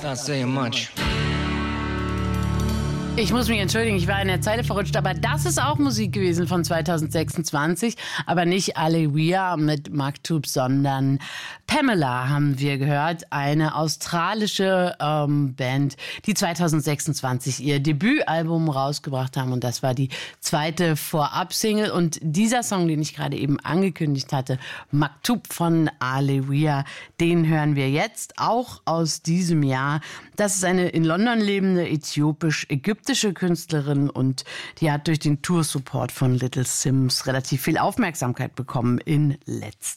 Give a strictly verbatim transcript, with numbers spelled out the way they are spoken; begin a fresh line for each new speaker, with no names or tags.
not saying much.
Ich muss mich entschuldigen, ich war in der Zeile verrutscht, aber das ist auch Musik gewesen von zwanzig sechsundzwanzig, aber nicht Alleluia mit Maktub, sondern Pamela haben wir gehört, eine australische ähm, Band, die zwanzig sechsundzwanzig ihr Debütalbum rausgebracht haben und das war die zweite Vorab-Single und dieser Song, den ich gerade eben angekündigt hatte, Maktub von Alleluia, den hören wir jetzt auch aus diesem Jahr. Das ist eine in London lebende äthiopisch-ägyptische Künstlerin und die hat durch den Tour-Support von Little Sims relativ viel Aufmerksamkeit bekommen in letzter